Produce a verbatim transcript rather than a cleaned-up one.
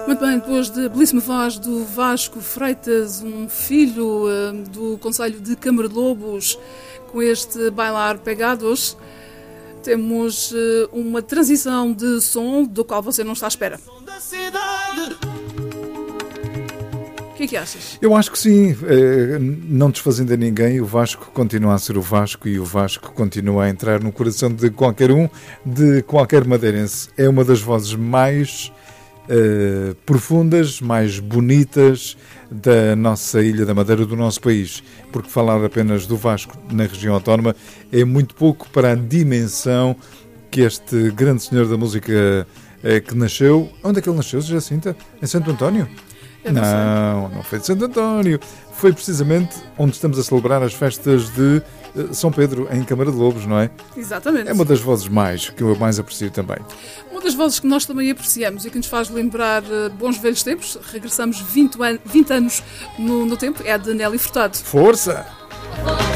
Muito bem, depois da belíssima voz do Vasco Freitas, um filho uh, do Conselho de Câmara de Lobos, com este Bailar Pegados, temos uh, uma transição de som do qual você não está à espera. O que é que achas? Eu acho que sim, não desfazendo a ninguém, o Vasco continua a ser o Vasco e o Vasco continua a entrar no coração de qualquer um, de qualquer madeirense. É uma das vozes mais uh, profundas, mais bonitas da nossa Ilha da Madeira, do nosso país, porque falar apenas do Vasco na região autónoma é muito pouco para a dimensão que este grande senhor da música uh, que nasceu... Onde é que ele nasceu, Jacinta? Em Santo António? Eu não, não, não foi de Santo António. Foi precisamente onde estamos a celebrar as festas de uh, São Pedro, em Câmara de Lobos, não é? Exatamente. É uma das vozes mais, que eu mais aprecio também. Uma das vozes que nós também apreciamos e que nos faz lembrar uh, bons velhos tempos, regressamos vinte, an- vinte anos no, no tempo, é a de Nelly Furtado. Força!